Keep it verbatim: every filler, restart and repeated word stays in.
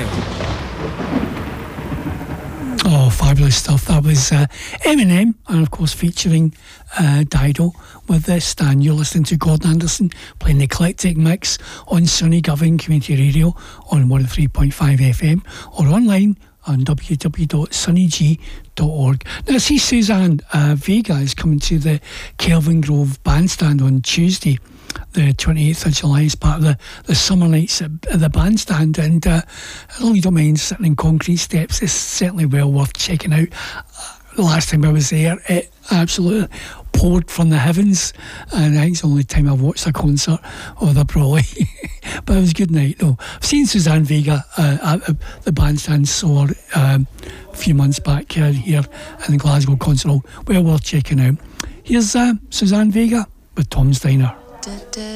Radio. Oh, fabulous stuff. That was uh, Eminem, and of course featuring uh, Dido with this. And you're listening to Gordon Anderson playing the eclectic mix on Sunny Govan Community Radio on one oh three point five F M or online on w w w dot sunny g dot org. Now, I see Suzanne uh, Vega is coming to the Kelvin Grove Bandstand on Tuesday, the twenty-eighth of July, as part of the, the summer nights at, at the bandstand. And uh, as long as you don't mind sitting in concrete steps, it's certainly well worth checking out. Uh, the last time I was there, it absolutely poured from the heavens, and I think it's the only time I've watched a concert of the Brawley. But it was a good night though. I've seen Suzanne Vega uh, at the bandstand soar um, a few months back uh, here in the Glasgow Concert Hall. Well worth checking out. Here's uh, Suzanne Vega with Tom's Diner.